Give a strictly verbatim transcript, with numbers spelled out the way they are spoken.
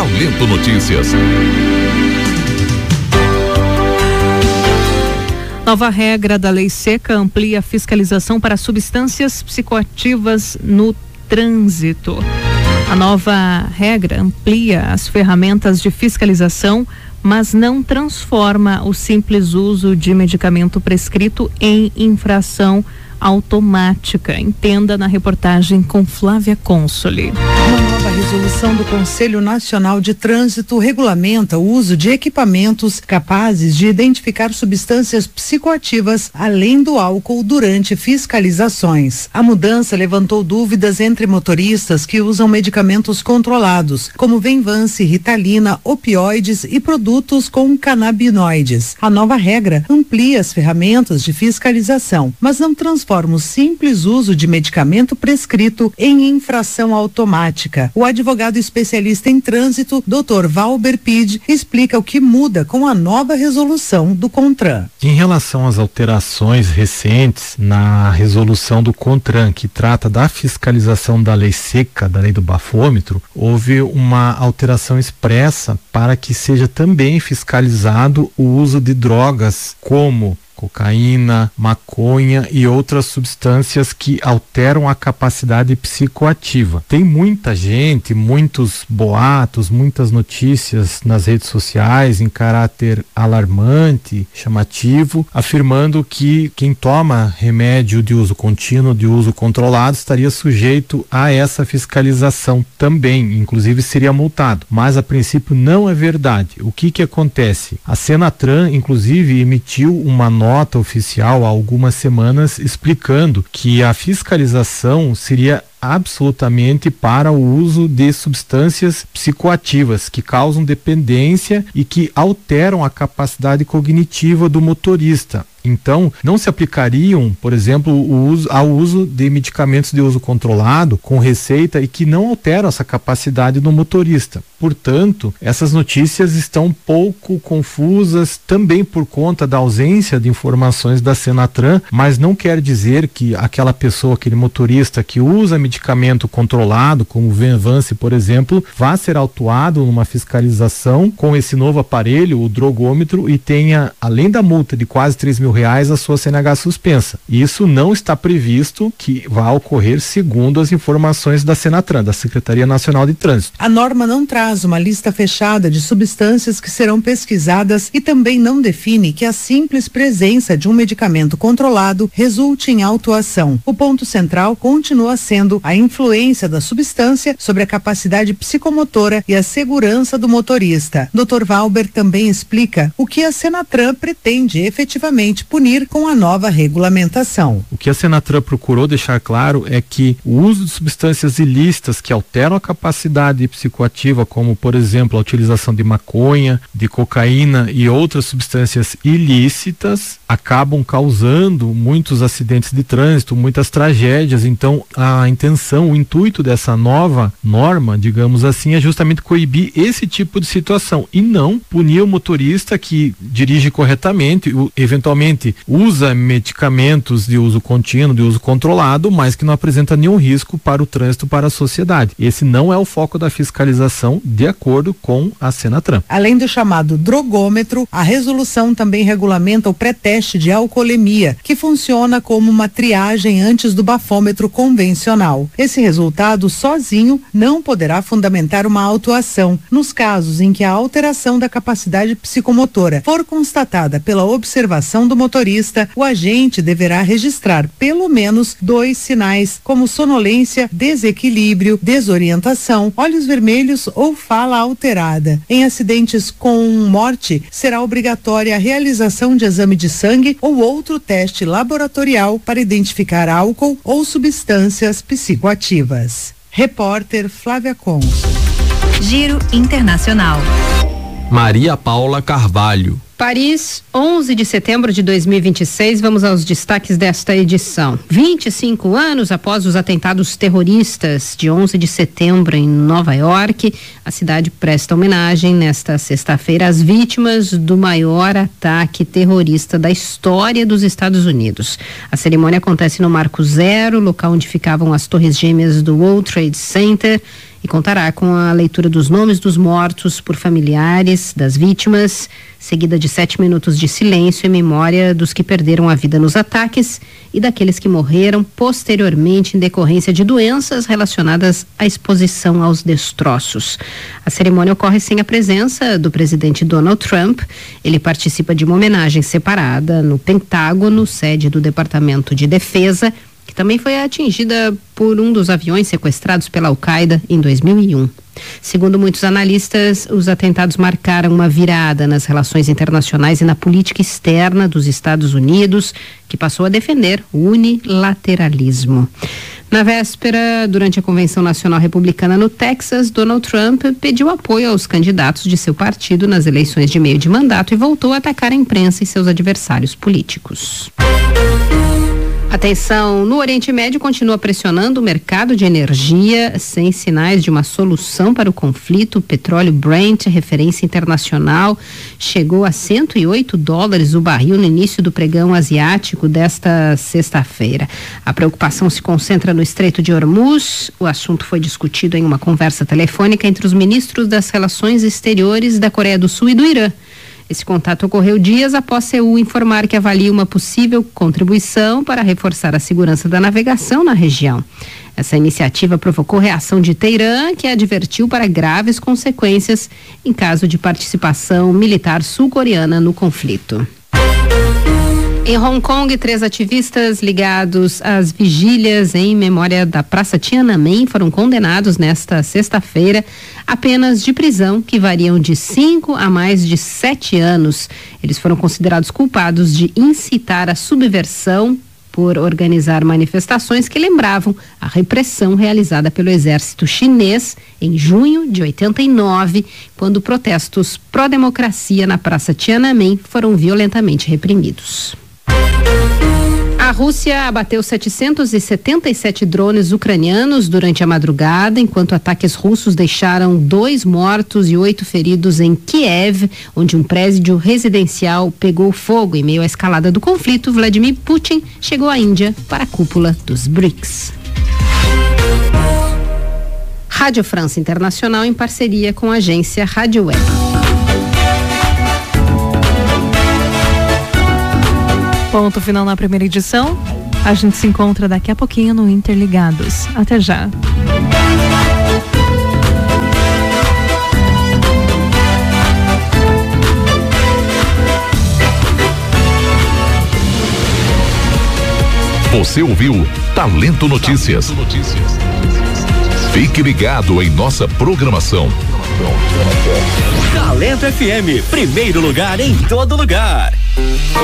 Salento Notícias. Nova regra da Lei Seca amplia a fiscalização para substâncias psicoativas no trânsito. A nova regra amplia as ferramentas de fiscalização, mas não transforma o simples uso de medicamento prescrito em infração automática. Entenda na reportagem com Flávia Consoli. Uma nova resolução do Conselho Nacional de Trânsito regulamenta o uso de equipamentos capazes de identificar substâncias psicoativas além do álcool durante fiscalizações. A mudança levantou dúvidas entre motoristas que usam medicamentos controlados, como Venvance, Ritalina, opioides e produtos com canabinoides. A nova regra amplia as ferramentas de fiscalização, mas não transforma o simples uso de medicamento prescrito em infração automática. O advogado especialista em trânsito, doutor Valber Pide, explica o que muda com a nova resolução do CONTRAN. Em relação às alterações recentes na resolução do CONTRAN, que trata da fiscalização da lei seca, da lei do bafômetro, houve uma alteração expressa para que seja também fiscalizado o uso de drogas como cocaína, maconha e outras substâncias que alteram a capacidade psicoativa. Tem muita gente, muitos boatos, muitas notícias nas redes sociais em caráter alarmante, chamativo, afirmando que quem toma remédio de uso contínuo, de uso controlado, estaria sujeito a essa fiscalização também, inclusive seria multado. Mas a princípio não é verdade. O que que acontece? A Senatran, inclusive, emitiu uma nota nota oficial há algumas semanas explicando que a fiscalização seria absolutamente para o uso de substâncias psicoativas que causam dependência e que alteram a capacidade cognitiva do motorista. Então, não se aplicariam, por exemplo, o uso, ao uso de medicamentos de uso controlado com receita e que não alteram essa capacidade do motorista. Portanto, essas notícias estão um pouco confusas também por conta da ausência de informações da Senatran, mas não quer dizer que aquela pessoa, aquele motorista que usa medicamento controlado, como o Venvance, por exemplo, vá ser autuado numa fiscalização com esse novo aparelho, o drogômetro, e tenha, além da multa de quase três mil reais, a sua C N H suspensa. Isso não está previsto que vá ocorrer segundo as informações da Senatran, da Secretaria Nacional de Trânsito. A norma não traz uma lista fechada de substâncias que serão pesquisadas e também não define que a simples presença de um medicamento controlado resulte em autuação. O ponto central continua sendo a influência da substância sobre a capacidade psicomotora e a segurança do motorista. doutor Valber também explica o que a Senatran pretende efetivamente punir com a nova regulamentação. O que a Senatran procurou deixar claro é que o uso de substâncias ilícitas que alteram a capacidade psicoativa, como por exemplo a utilização de maconha, de cocaína e outras substâncias ilícitas, acabam causando muitos acidentes de trânsito, muitas tragédias. Então a intenção, o intuito dessa nova norma, digamos assim, é justamente coibir esse tipo de situação e não punir o motorista que dirige corretamente, eventualmente usa medicamentos de uso contínuo, de uso controlado, mas que não apresenta nenhum risco para o trânsito, para a sociedade. Esse não é o foco da fiscalização, de acordo com a Senatran. Além do chamado drogômetro, a resolução também regulamenta o pré-teste de alcoolemia, que funciona como uma triagem antes do bafômetro convencional. Esse resultado sozinho não poderá fundamentar uma autuação. Nos casos em que a alteração da capacidade psicomotora for constatada pela observação do motorista, o agente deverá registrar pelo menos dois sinais, como sonolência, desequilíbrio, desorientação, olhos vermelhos ou fala alterada. Em acidentes com morte, será obrigatória a realização de exame de sangue ou outro teste laboratorial para identificar álcool ou substâncias psicoativas. Repórter Flávia Conso. Giro Internacional. Maria Paula Carvalho. Paris, onze de setembro de dois mil e vinte e seis, vamos aos destaques desta edição. vinte e cinco anos após os atentados terroristas de onze de setembro em Nova York, a cidade presta homenagem nesta sexta-feira às vítimas do maior ataque terrorista da história dos Estados Unidos. A cerimônia acontece no Marco Zero, local onde ficavam as torres gêmeas do World Trade Center, e contará com a leitura dos nomes dos mortos por familiares das vítimas, seguida de sete minutos de silêncio em memória dos que perderam a vida nos ataques e daqueles que morreram posteriormente em decorrência de doenças relacionadas à exposição aos destroços. A cerimônia ocorre sem a presença do presidente Donald Trump. Ele participa de uma homenagem separada no Pentágono, sede do Departamento de Defesa, que também foi atingida por um dos aviões sequestrados pela Al-Qaeda em dois mil e um. Segundo muitos analistas, os atentados marcaram uma virada nas relações internacionais e na política externa dos Estados Unidos, que passou a defender o unilateralismo. Na véspera, durante a Convenção Nacional Republicana no Texas, Donald Trump pediu apoio aos candidatos de seu partido nas eleições de meio de mandato e voltou a atacar a imprensa e seus adversários políticos. A tensão no Oriente Médio continua pressionando o mercado de energia, sem sinais de uma solução para o conflito. O petróleo Brent, referência internacional, chegou a cento e oito dólares o barril no início do pregão asiático desta sexta-feira. A preocupação se concentra no Estreito de Hormuz. O assunto foi discutido em uma conversa telefônica entre os ministros das Relações Exteriores da Coreia do Sul e do Irã. Esse contato ocorreu dias após Seul informar que avalia uma possível contribuição para reforçar a segurança da navegação na região. Essa iniciativa provocou reação de Teherã, que advertiu para graves consequências em caso de participação militar sul-coreana no conflito. Em Hong Kong, três ativistas ligados às vigílias em memória da Praça Tiananmen foram condenados nesta sexta-feira a penas de prisão que variam de cinco a mais de sete anos. Eles foram considerados culpados de incitar a subversão por organizar manifestações que lembravam a repressão realizada pelo exército chinês em junho de oitenta e nove, quando protestos pró-democracia na Praça Tiananmen foram violentamente reprimidos. A Rússia abateu setecentos e setenta e sete drones ucranianos durante a madrugada, enquanto ataques russos deixaram dois mortos e oito feridos em Kiev, onde um prédio residencial pegou fogo. Em meio à escalada do conflito, Vladimir Putin chegou à Índia para a cúpula dos BRICS. Rádio França Internacional em parceria com a agência Rádio Web. Ponto final na primeira edição. A gente se encontra daqui a pouquinho no Interligados. Até já. Você ouviu Talento Notícias. Fique ligado em nossa programação. Talento F M, primeiro lugar em todo lugar.